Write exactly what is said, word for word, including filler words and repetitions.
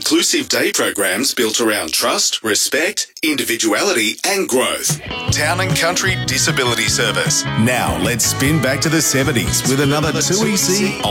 inclusive day programs built around trust, respect, individuality and growth. Town and Country Disability Service. Now let's spin back to the seventies with another two E C